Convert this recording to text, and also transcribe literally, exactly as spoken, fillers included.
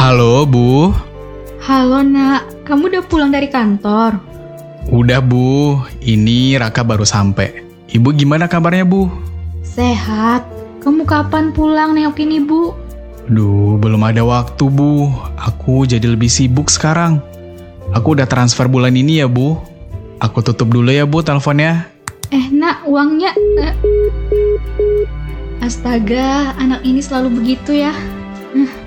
Halo, Bu. Halo nak, kamu udah pulang dari kantor? Udah, Bu. Ini Raka baru sampai. Ibu gimana kabarnya, Bu? Sehat. Kamu kapan pulang nengokin ibu? Duh, belum ada waktu, Bu. Aku jadi lebih sibuk sekarang. Aku udah transfer bulan ini ya, Bu. Aku tutup dulu ya, Bu, teleponnya. Eh nak, uangnya... eh. Astaga, anak ini selalu begitu ya. Nah,